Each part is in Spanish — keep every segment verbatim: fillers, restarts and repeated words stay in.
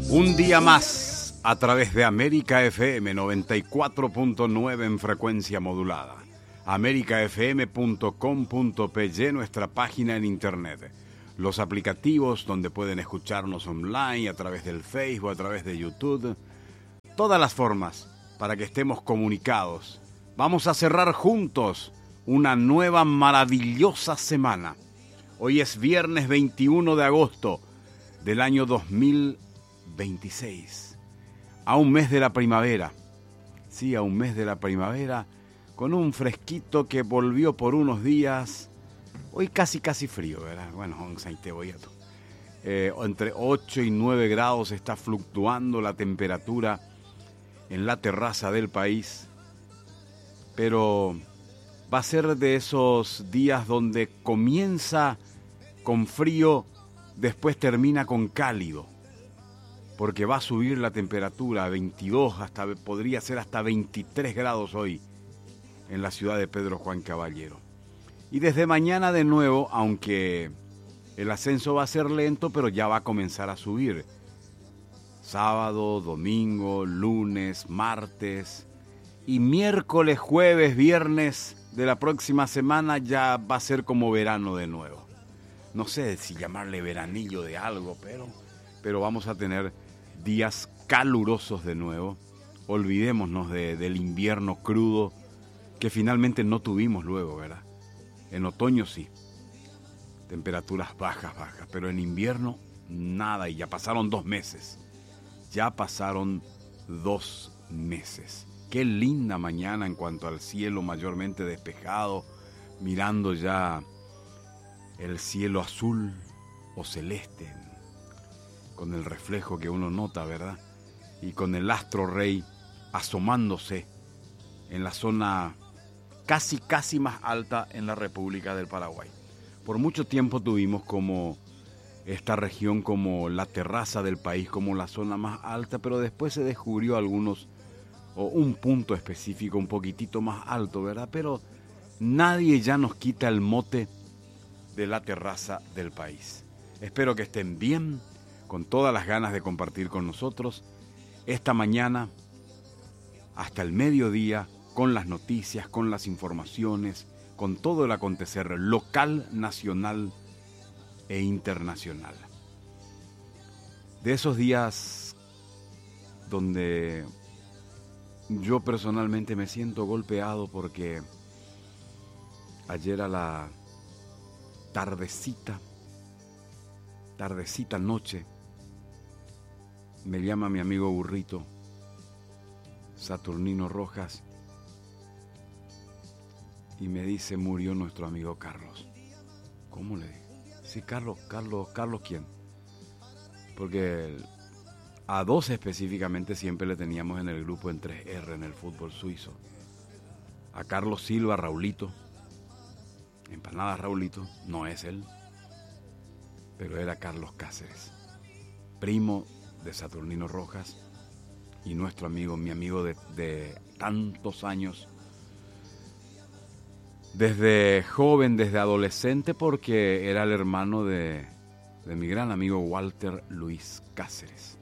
Un día más a través de América F M noventa y cuatro punto nueve en frecuencia modulada. America F M punto com punto p y, nuestra página en internet. Los aplicativos donde pueden escucharnos online, a través del Facebook, a través de YouTube. Todas las formas para que estemos comunicados. Vamos a cerrar juntos una nueva maravillosa semana. Hoy es viernes veintiuno de agosto del año dos mil veintiséis. A un mes de la primavera. Sí, a un mes de la primavera, con un fresquito que volvió por unos días. Hoy casi, casi frío, ¿verdad? Bueno, eh, entre ocho y nueve grados está fluctuando la temperatura en la terraza del país. Pero va a ser de esos días donde comienza con frío, después termina con cálido. Porque va a subir la temperatura a veintidós, hasta, podría ser hasta veintitrés grados hoy en la ciudad de Pedro Juan Caballero. Y desde mañana de nuevo, aunque el ascenso va a ser lento, pero ya va a comenzar a subir. Sábado, domingo, lunes, martes y miércoles, jueves, viernes de la próxima semana ya va a ser como verano de nuevo. No sé si llamarle veranillo de algo, pero, pero vamos a tener días calurosos de nuevo. Olvidémonos de, del invierno crudo que finalmente no tuvimos luego, ¿verdad? En otoño sí, temperaturas bajas, bajas, pero en invierno nada, y ya pasaron dos meses. Ya pasaron dos meses. Qué linda mañana en cuanto al cielo mayormente despejado, mirando ya el cielo azul o celeste, con el reflejo que uno nota, ¿verdad? Y con el astro rey asomándose en la zona casi, casi más alta en la República del Paraguay. Por mucho tiempo tuvimos como esta región como la terraza del país, como la zona más alta, pero después se descubrió algunos, o un punto específico un poquitito más alto, ¿verdad? Pero nadie ya nos quita el mote de la terraza del país. Espero que estén bien, con todas las ganas de compartir con nosotros esta mañana hasta el mediodía, con las noticias, con las informaciones, con todo el acontecer local, nacional e internacional. De esos días donde yo personalmente me siento golpeado porque ayer a la tardecita, tardecita noche, me llama mi amigo Burrito, Saturnino Rojas, y me dice: murió nuestro amigo Carlos. ¿Cómo le dije? Sí, Carlos, Carlos, Carlos, ¿quién? Porque a dos específicamente siempre le teníamos en el grupo en tres erre en el fútbol suizo. A Carlos Silva, Raulito, Empanadas Raulito, no es él, pero era Carlos Cáceres, primo de Saturnino Rojas y nuestro amigo, mi amigo de, de tantos años, desde joven, desde adolescente, porque era el hermano de, de mi gran amigo Walter Luis Cáceres.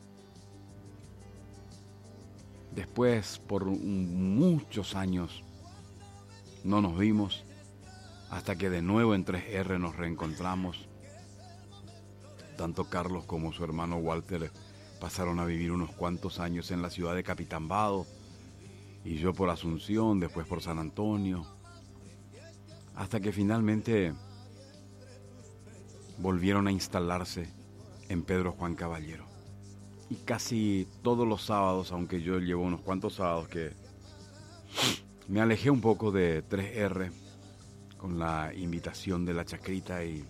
Después, por un, muchos años, no nos vimos, hasta que de nuevo en tres erre nos reencontramos. Tanto Carlos como su hermano Walter pasaron a vivir unos cuantos años en la ciudad de Capitambado, y yo por Asunción, después por San Antonio, hasta que finalmente volvieron a instalarse en Pedro Juan Caballero. Y casi todos los sábados, aunque yo llevo unos cuantos sábados que me alejé un poco de tres erre con la invitación de la Chacrita, y,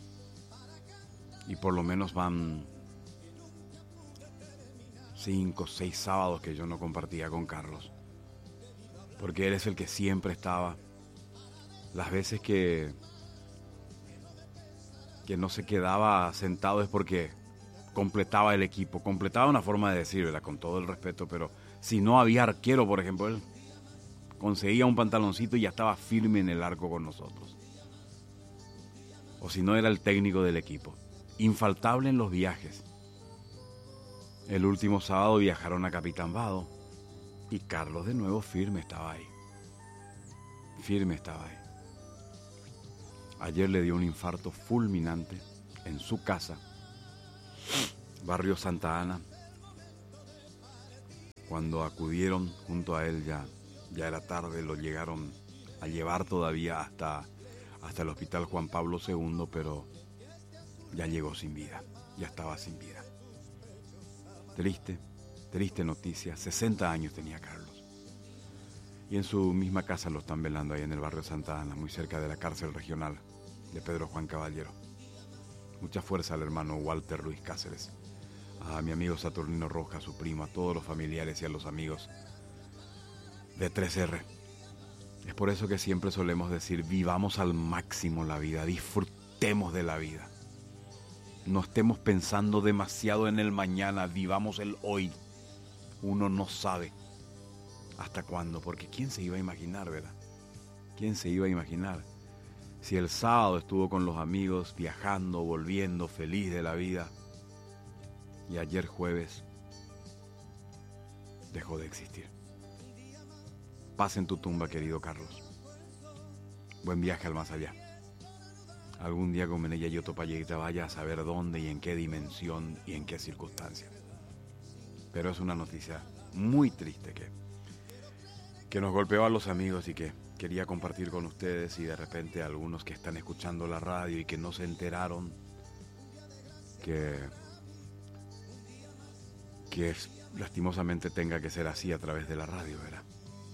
y por lo menos van cinco, seis sábados que yo no compartía con Carlos, porque él es el que siempre estaba. Las veces que, que no se quedaba sentado es porque completaba el equipo, completaba una forma de decir, ¿verdad? Con todo el respeto, pero si no había arquero, por ejemplo, él conseguía un pantaloncito y ya estaba firme en el arco con nosotros. O si no, era el técnico del equipo. Infaltable en los viajes. El último sábado viajaron a Capitán Vado y Carlos de nuevo firme estaba ahí. Firme estaba ahí. Ayer le dio un infarto fulminante en su casa, barrio Santa Ana. Cuando acudieron junto a él ya, ya era tarde, lo llegaron a llevar todavía hasta, hasta el Hospital Juan Pablo segundo, pero ya llegó sin vida, ya estaba sin vida. Triste, triste noticia, sesenta años tenía Carlos. Y en su misma casa lo están velando ahí en el barrio Santa Ana, muy cerca de la cárcel regional de Pedro Juan Caballero. Mucha fuerza al hermano Walter Luis Cáceres, a mi amigo Saturnino Rojas, a su primo, a todos los familiares y a los amigos de tres erre. Es por eso que siempre solemos decir, vivamos al máximo la vida, disfrutemos de la vida. No estemos pensando demasiado en el mañana, vivamos el hoy. Uno no sabe hasta cuándo, porque ¿quién se iba a imaginar, verdad? ¿Quién se iba a imaginar? Si el sábado estuvo con los amigos, viajando, volviendo, feliz de la vida, y ayer jueves dejó de existir. Paz en tu tumba, querido Carlos. Buen viaje al más allá. Algún día con Menella y Otopayita vaya a saber dónde y en qué dimensión y en qué circunstancia. Pero es una noticia muy triste que, que nos golpeó a los amigos y que quería compartir con ustedes, y de repente algunos que están escuchando la radio y que no se enteraron que, que lastimosamente tenga que ser así a través de la radio, ¿verdad?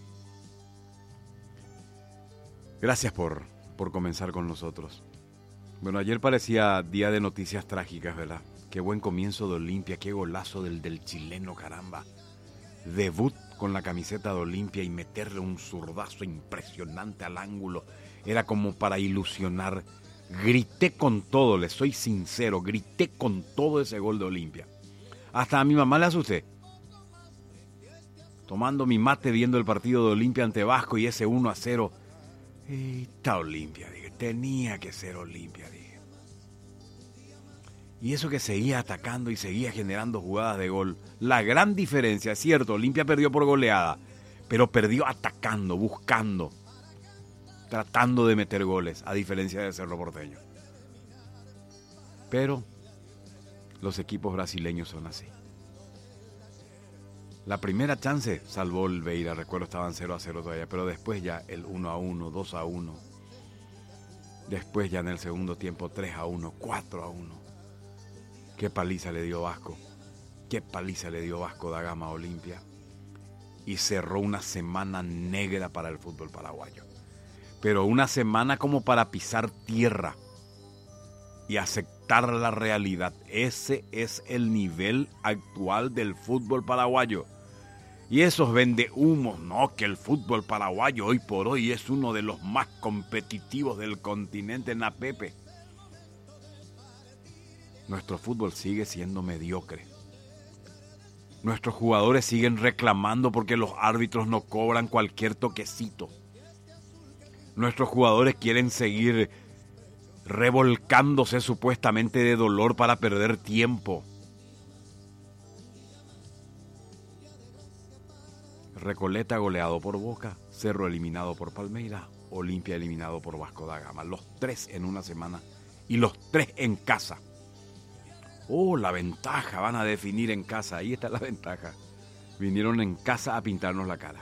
Gracias por, por comenzar con nosotros. Bueno, ayer parecía día de noticias trágicas, ¿verdad? Qué buen comienzo de Olimpia, qué golazo del, del chileno, caramba. Debut con la camiseta de Olimpia y meterle un zurdazo impresionante al ángulo. Era como para ilusionar. Grité con todo, les soy sincero, grité con todo ese gol de Olimpia. Hasta a mi mamá le asusté. Tomando mi mate viendo el partido de Olimpia ante Vasco y ese uno a cero. Está Olimpia, dije. Tenía que ser Olimpia, dije. Y eso que seguía atacando y seguía generando jugadas de gol. La gran diferencia, es cierto, Olimpia perdió por goleada, pero perdió atacando, buscando, tratando de meter goles, a diferencia de Cerro Porteño. Pero los equipos brasileños son así. La primera chance salvó el Beira, recuerdo estaban cero a cero todavía, pero después ya el uno a uno, dos a uno. Después ya en el segundo tiempo tres a uno, cuatro a uno. Qué paliza le dio Vasco. Qué paliza le dio Vasco da Gama a Olimpia. Y cerró una semana negra para el fútbol paraguayo. Pero una semana como para pisar tierra y aceptar la realidad. Ese es el nivel actual del fútbol paraguayo. Y esos vendehumos, no, que el fútbol paraguayo hoy por hoy es uno de los más competitivos del continente, na Pepe. Nuestro fútbol sigue siendo mediocre. Nuestros jugadores siguen reclamando porque los árbitros no cobran cualquier toquecito. Nuestros jugadores quieren seguir revolcándose supuestamente de dolor para perder tiempo. Recoleta goleado por Boca, Cerro eliminado por Palmeiras, Olimpia eliminado por Vasco da Gama. Los tres en una semana y los tres en casa. Oh, la ventaja, van a definir en casa, ahí está la ventaja. Vinieron en casa a pintarnos la cara.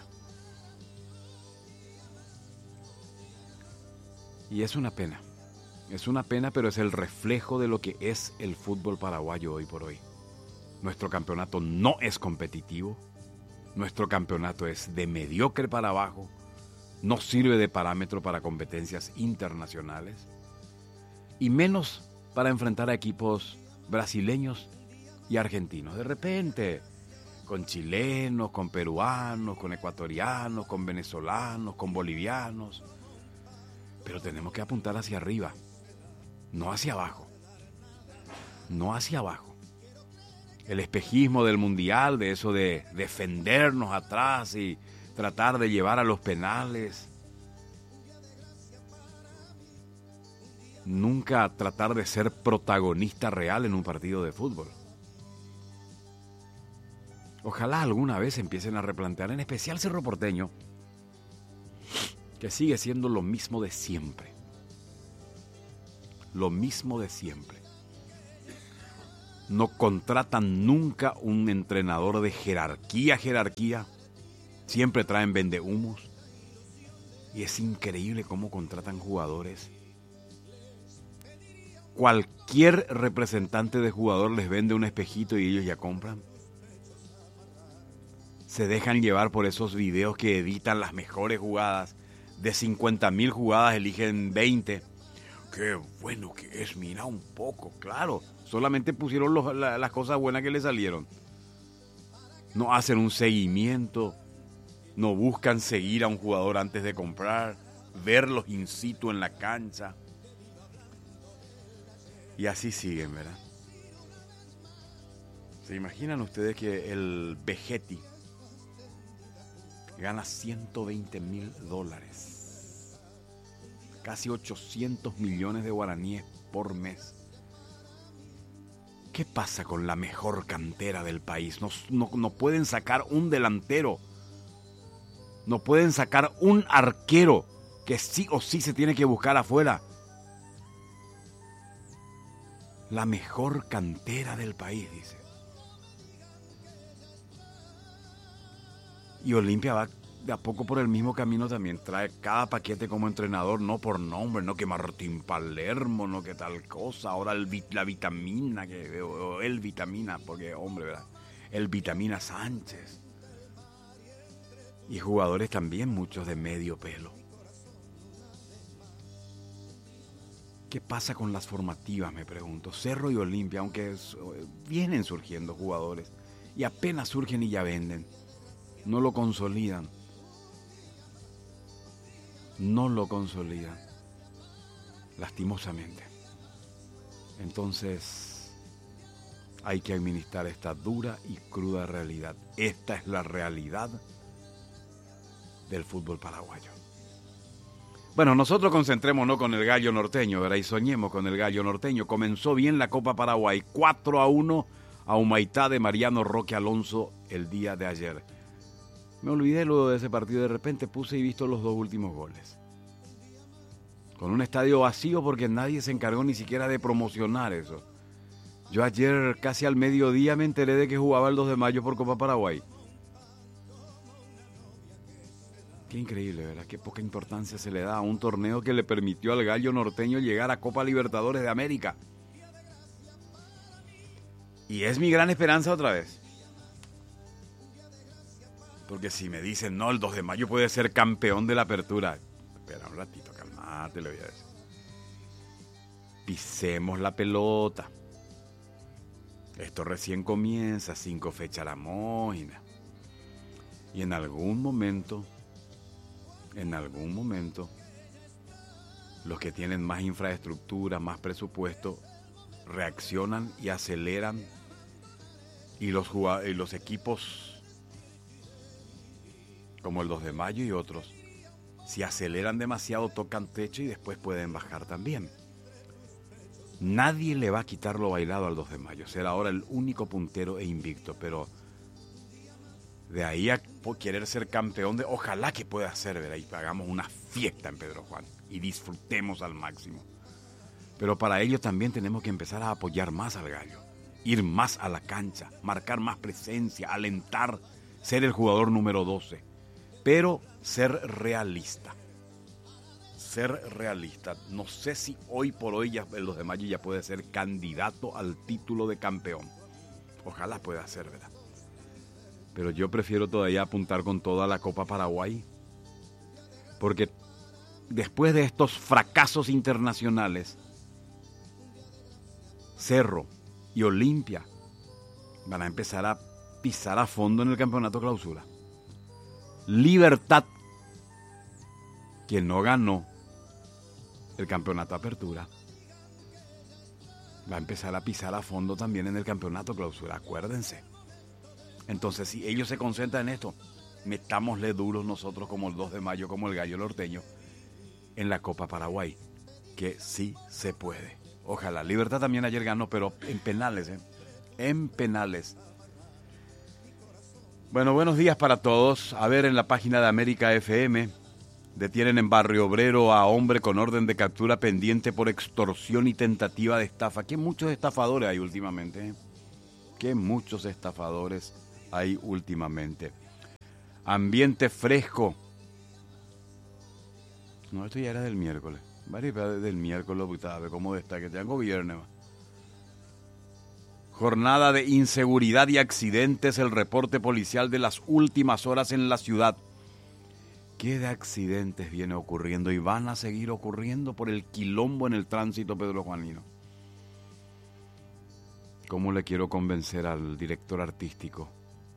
Y es una pena, es una pena, pero es el reflejo de lo que es el fútbol paraguayo hoy por hoy. Nuestro campeonato no es competitivo, nuestro campeonato es de mediocre para abajo, no sirve de parámetro para competencias internacionales y menos para enfrentar a equipos brasileños y argentinos. De repente, con chilenos, con peruanos, con ecuatorianos, con venezolanos, con bolivianos. Pero tenemos que apuntar hacia arriba, no hacia abajo. No hacia abajo. El espejismo del mundial, de eso de defendernos atrás y tratar de llevar a los penales. Nunca tratar de ser protagonista real en un partido de fútbol. Ojalá alguna vez empiecen a replantear, en especial Cerro Porteño, que sigue siendo lo mismo de siempre. Lo mismo de siempre. No contratan nunca un entrenador de jerarquía, jerarquía. Siempre traen vendehumos. Y es increíble cómo contratan jugadores. Cualquier representante de jugador les vende un espejito y ellos ya compran. Se dejan llevar por esos videos que editan las mejores jugadas. De cincuenta mil jugadas eligen veinte. Qué bueno que es, mira un poco, claro. Solamente pusieron los, la, las cosas buenas que le salieron. No hacen un seguimiento. No buscan seguir a un jugador antes de comprar. Verlos in situ en la cancha. Y así siguen, ¿verdad? ¿Se imaginan ustedes que el Vegetti gana ciento veinte mil dólares? Casi ochocientos millones de guaraníes por mes. ¿Qué pasa con la mejor cantera del país? No, no, no pueden sacar un delantero. No pueden sacar un arquero que sí o sí se tiene que buscar afuera. La mejor cantera del país, dice. Y Olimpia va de a poco por el mismo camino también. Trae cada paquete como entrenador, no por nombre, no que Martín Palermo, no que tal cosa. Ahora el, la vitamina, que, o el vitamina, porque hombre, ¿verdad? El vitamina Sánchez. Y jugadores también, muchos de medio pelo. ¿Qué pasa con las formativas, me pregunto? Cerro y Olimpia, aunque es, vienen surgiendo jugadores. Y apenas surgen y ya venden. No lo consolidan. No lo consolidan. Lastimosamente. Entonces, hay que administrar esta dura y cruda realidad. Esta es la realidad del fútbol paraguayo. Bueno, nosotros concentrémonos con el gallo norteño, ¿verdad? Y soñemos con el gallo norteño. Comenzó bien la Copa Paraguay, cuatro a uno a Humaitá de Mariano Roque Alonso el día de ayer. Me olvidé luego de ese partido, de repente puse y visto los dos últimos goles. Con un estadio vacío porque nadie se encargó ni siquiera de promocionar eso. Yo ayer casi al mediodía me enteré de que jugaba el dos de mayo por Copa Paraguay. Qué increíble, ¿verdad? Qué poca importancia se le da a un torneo que le permitió al gallo norteño llegar a Copa Libertadores de América. Y es mi gran esperanza otra vez. Porque si me dicen, no, el dos de mayo puede ser campeón de la apertura. Espera un ratito, calmate, le voy a decir. Pisemos la pelota. Esto recién comienza, cinco fechas la mójina. Y en algún momento... En algún momento, los que tienen más infraestructura, más presupuesto, reaccionan y aceleran. Y los, y los equipos, como el dos de mayo y otros, si aceleran demasiado, tocan techo y después pueden bajar también. Nadie le va a quitar lo bailado al dos de mayo. Será ahora el único puntero e invicto, pero... De ahí a querer ser campeón, de, ojalá que pueda ser, ¿verdad? Y hagamos una fiesta en Pedro Juan y disfrutemos al máximo. Pero para ello también tenemos que empezar a apoyar más al gallo, ir más a la cancha, marcar más presencia, alentar, ser el jugador número doce. Pero ser realista. Ser realista. No sé si hoy por hoy ya, el dos de mayo ya puede ser candidato al título de campeón. Ojalá pueda ser, ¿verdad? Pero yo prefiero todavía apuntar con toda la Copa Paraguay. Porque después de estos fracasos internacionales, Cerro y Olimpia van a empezar a pisar a fondo en el campeonato clausura. Libertad, quien no ganó el campeonato apertura, va a empezar a pisar a fondo también en el campeonato clausura, acuérdense. Entonces, si ellos se concentran en esto, metámosle duros nosotros como el dos de mayo, como el gallo norteño, en la Copa Paraguay, que sí se puede. Ojalá. Libertad también ayer ganó, pero en penales, ¿eh? En penales. Bueno, buenos días para todos. A ver, en la página de América F M, detienen en Barrio Obrero a hombre con orden de captura pendiente por extorsión y tentativa de estafa. Qué muchos estafadores hay últimamente, ¿eh? Qué muchos estafadores hay últimamente. Ambiente fresco. No, esto ya era del miércoles. Vale, del miércoles, puta, cómo está, que tengo viernes. Jornada de inseguridad y accidentes, el reporte policial de las últimas horas en la ciudad. ¿Qué de accidentes viene ocurriendo y van a seguir ocurriendo por el quilombo en el tránsito pedrojuanino? ¿Cómo le quiero convencer al director artístico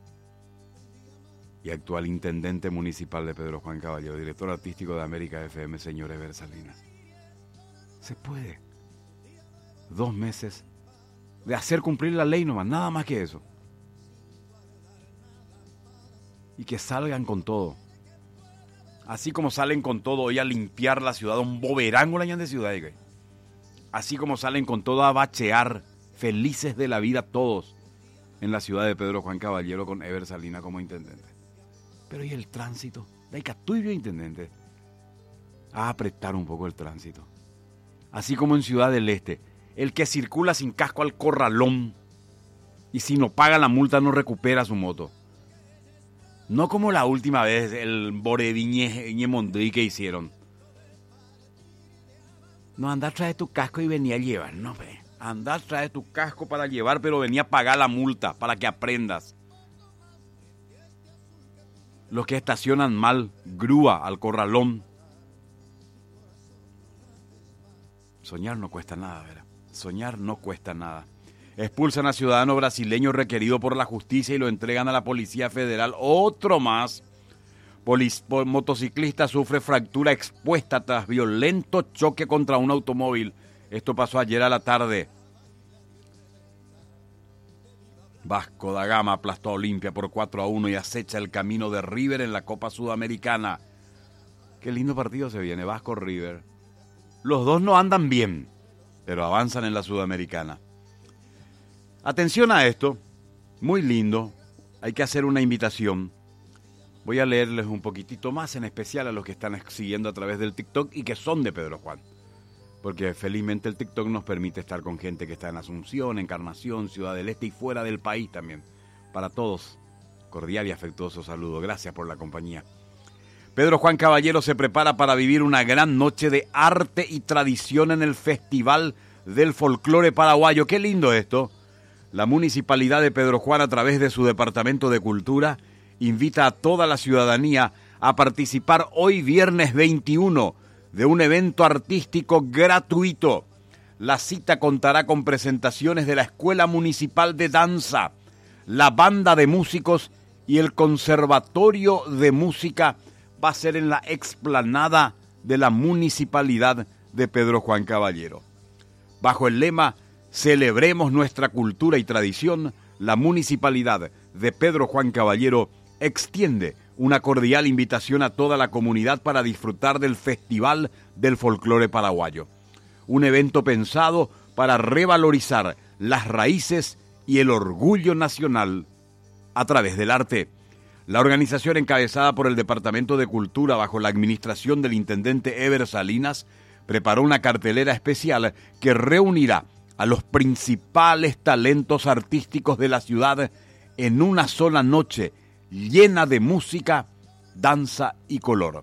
y actual intendente municipal de Pedro Juan Caballero, director artístico de América F M, señor Eber Salinas? Se puede. Dos meses de hacer cumplir la ley nomás, nada más que eso. Y que salgan con todo. Así como salen con todo hoy a limpiar la ciudad, un boberango la de ciudad. Así como salen con todo a bachear, felices de la vida todos, en la ciudad de Pedro Juan Caballero con Eber Salinas como intendente. Pero ¿y el tránsito? Hay que tuyo, intendente, a apretar un poco el tránsito. Así como en Ciudad del Este, el que circula sin casco al corralón y si no paga la multa no recupera su moto. No como la última vez el Boreviñe Mondri que hicieron. No, anda, trae tu casco y venía a llevar. No, ve. Anda, trae tu casco para llevar, pero venía a pagar la multa para que aprendas. Los que estacionan mal, grúa al corralón. Soñar no cuesta nada, ¿verdad? Soñar no cuesta nada. Expulsan a ciudadano brasileño requerido por la justicia y lo entregan a la Policía Federal. Otro más. Polic- motociclista sufre fractura expuesta tras violento choque contra un automóvil. Esto pasó ayer a la tarde. Vasco da Gama aplastó a Olimpia por cuatro a uno y acecha el camino de River en la Copa Sudamericana. Qué lindo partido se viene, Vasco-River. Los dos no andan bien, pero avanzan en la Sudamericana. Atención a esto, muy lindo, hay que hacer una invitación. Voy a leerles un poquitito más, en especial a los que están siguiendo a través del TikTok y que son de Pedro Juan. Porque felizmente el TikTok nos permite estar con gente que está en Asunción, Encarnación, Ciudad del Este y fuera del país también. Para todos, cordial y afectuoso saludo. Gracias por la compañía. Pedro Juan Caballero se prepara para vivir una gran noche de arte y tradición en el Festival del Folclore Paraguayo. ¡Qué lindo esto! La Municipalidad de Pedro Juan, a través de su Departamento de Cultura, invita a toda la ciudadanía a participar hoy viernes veintiuno de un evento artístico gratuito. La cita contará con presentaciones de la Escuela Municipal de Danza, la Banda de Músicos y el Conservatorio de Música. Va a ser en la explanada de la Municipalidad de Pedro Juan Caballero. Bajo el lema Celebremos nuestra cultura y tradición, la Municipalidad de Pedro Juan Caballero extiende una cordial invitación a toda la comunidad para disfrutar del Festival del Folclore Paraguayo. Un evento pensado para revalorizar las raíces y el orgullo nacional a través del arte. La organización, encabezada por el Departamento de Cultura bajo la administración del intendente Eber Salinas, preparó una cartelera especial que reunirá a los principales talentos artísticos de la ciudad en una sola noche llena de música, danza y color.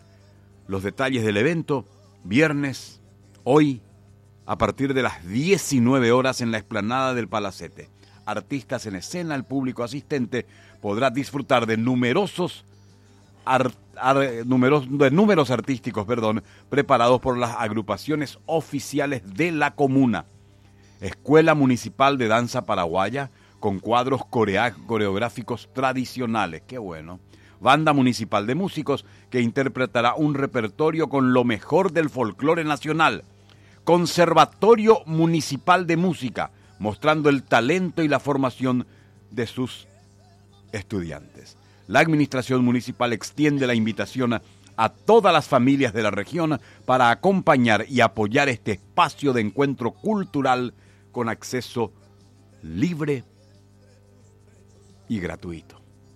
Los detalles del evento, viernes, hoy, a partir de las diecinueve horas en la explanada del Palacete. Artistas en escena, el público asistente podrá disfrutar de numerosos, ar, ar, números, de números artísticos perdón, preparados por las agrupaciones oficiales de la comuna. Escuela Municipal de Danza Paraguaya, con cuadros corea, coreográficos tradicionales. ¡Qué bueno! Banda Municipal de Músicos, que interpretará un repertorio con lo mejor del folclore nacional. Conservatorio Municipal de Música, mostrando el talento y la formación de sus estudiantes. La administración municipal extiende la invitación a, a todas las familias de la región para acompañar y apoyar este espacio de encuentro cultural con acceso libre y gratuito.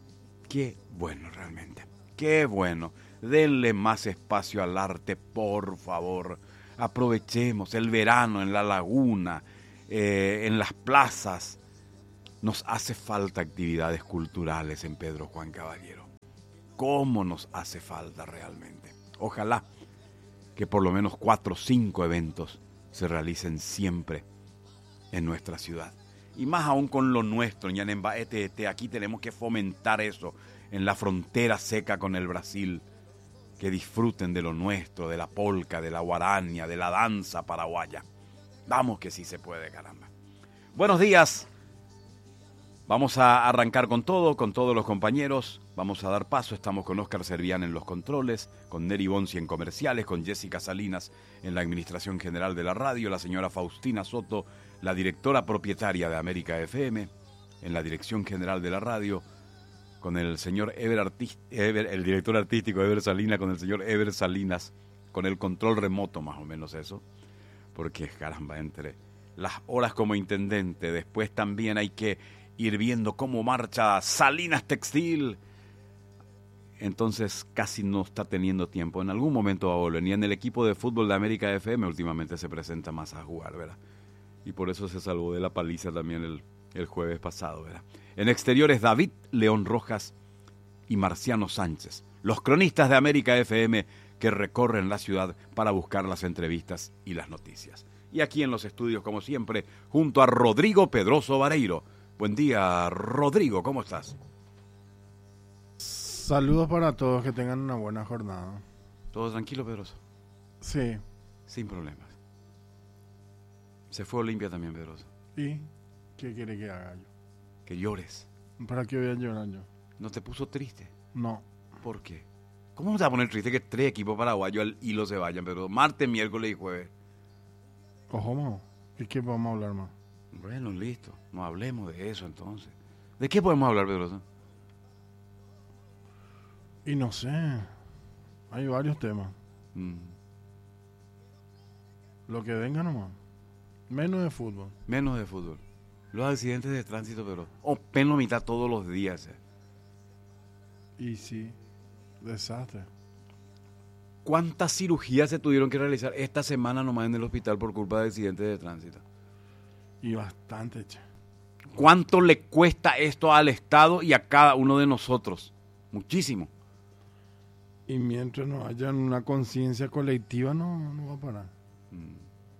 Qué bueno realmente, qué bueno. Denle más espacio al arte, por favor. Aprovechemos el verano en la laguna, eh, en las plazas. Nos hace falta actividades culturales en Pedro Juan Caballero. ¿Cómo nos hace falta realmente? Ojalá que por lo menos cuatro o cinco eventos se realicen siempre en nuestra ciudad. Y más aún con lo nuestro, Ñanemba, este, este, aquí tenemos que fomentar eso en la frontera seca con el Brasil. Que disfruten de lo nuestro, de la polca, de la guarania, de la danza paraguaya. Vamos que sí se puede, caramba. Buenos días. Vamos a arrancar con todo, con todos los compañeros. Vamos a dar paso. Estamos con Óscar Servián en los controles, con Neri Bonzi en comerciales, con Jessica Salinas en la administración general de la radio, la señora Faustina Soto, la directora propietaria de América F M, en la dirección general de la radio, con el señor Ever, Artist, Ever, el director artístico Ever Salinas, con el señor Ever Salinas, con el control remoto más o menos eso, porque caramba, entre las horas como intendente, después también hay que ir viendo cómo marcha Salinas Textil, entonces casi no está teniendo tiempo, en algún momento va a volver, y en el equipo de fútbol de América F M últimamente se presenta más a jugar, ¿verdad? Y por eso se salvó de la paliza también el, el jueves pasado, ¿verdad? En exteriores, David León Rojas y Marciano Sánchez, los cronistas de América F M que recorren la ciudad para buscar las entrevistas y las noticias. Y aquí en los estudios, como siempre, junto a Rodrigo Pedroso Vareiro. Buen día, Rodrigo, ¿cómo estás? Saludos para todos, que tengan una buena jornada. ¿Todo tranquilo, Pedroso? Sí. Sin problemas. Se fue Olimpia también, Pedroso. ¿Y qué quiere que haga yo? Que llores. ¿Para qué voy a llorar yo? ¿No te puso triste? No. ¿Por qué? ¿Cómo no te va a poner triste que tres equipos paraguayos al hilo se vayan, pero martes, miércoles y jueves? Ojo, mo. ¿Y qué vamos a hablar más? Bueno, listo. No hablemos de eso entonces. ¿De qué podemos hablar, Pedroso? Y no sé. Hay varios temas. Mm. Lo que venga nomás. Menos de fútbol. Menos de fútbol. Los accidentes de tránsito, pero o pelo mitad todos los días. Eh. Y sí, desastre. ¿Cuántas cirugías se tuvieron que realizar esta semana nomás en el hospital por culpa de accidentes de tránsito? Y bastante, che. ¿Cuánto le cuesta esto al Estado y a cada uno de nosotros? Muchísimo. Y mientras no haya una conciencia colectiva, no, no va a parar. Mm.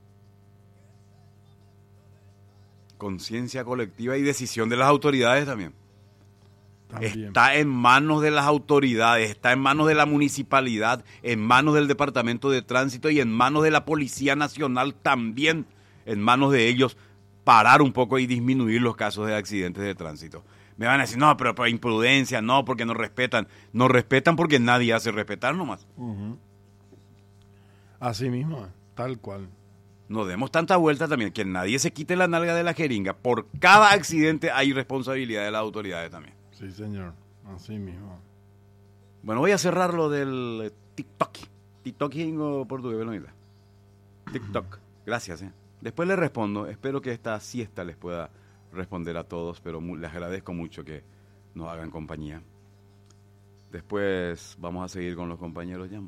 Conciencia colectiva y decisión de las autoridades también. también. Está en manos de las autoridades, está en manos de la municipalidad, en manos del Departamento de Tránsito y en manos de la Policía Nacional también, en manos de ellos, parar un poco y disminuir los casos de accidentes de tránsito. Me van a decir, no, pero por imprudencia, no, porque no respetan. No respetan porque nadie hace respetar nomás. Uh-huh. Así mismo, tal cual. No demos tanta vuelta también, que nadie se quite la nalga de la jeringa. Por cada accidente hay responsabilidad de las autoridades también. Sí, señor, así mismo. Bueno, voy a cerrar lo del TikTok. TikTok en portugués, ¿verdad? TikTok, gracias. ¿eh? Después les respondo, espero que esta siesta les pueda responder a todos, pero les agradezco mucho que nos hagan compañía. Después vamos a seguir con los compañeros. Ya,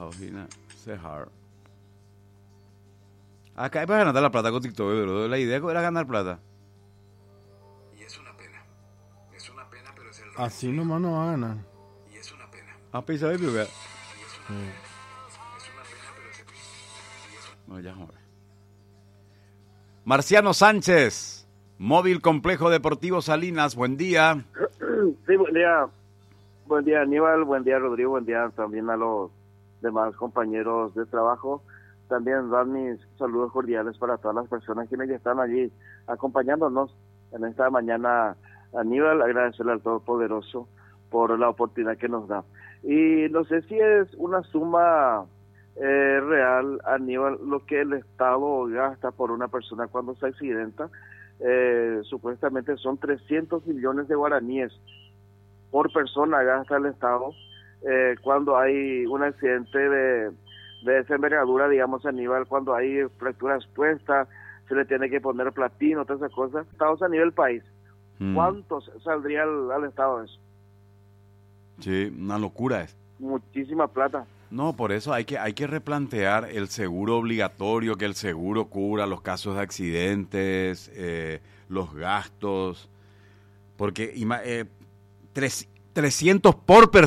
Acá hay para ganar la plata con TikTok, pero la idea era ganar plata. Y es una pena. Es una pena, pero es el así nomás no va a ganar. Y es una pena. Ah, pensaba que iba. Es una pena. Es una pena, pero es el... No, ya, joder. Marciano Sánchez, Móvil Complejo Deportivo Salinas, buen día. Sí, buen día. Buen día, Aníbal. Buen día, Rodrigo. Buen día también a los demás compañeros de trabajo. También dar mis saludos cordiales para todas las personas que ya están allí acompañándonos en esta mañana. Aníbal, agradecerle al Todopoderoso por la oportunidad que nos da. Y no sé si es una suma eh, real, Aníbal, lo que el Estado gasta por una persona cuando se accidenta. Eh, supuestamente son trescientos millones de guaraníes por persona gasta el Estado eh, cuando hay un accidente de... de esa envergadura, digamos, a nivel cuando hay fracturas expuestas, se le tiene que poner platino, todas esas cosas. Estados a nivel país, mm. ¿cuántos saldría al, al Estado eso? Sí, una locura es. Muchísima plata. No, por eso hay que, hay que replantear el seguro obligatorio, que el seguro cubra los casos de accidentes, eh, los gastos, porque ima- eh, tres, trescientos por persona.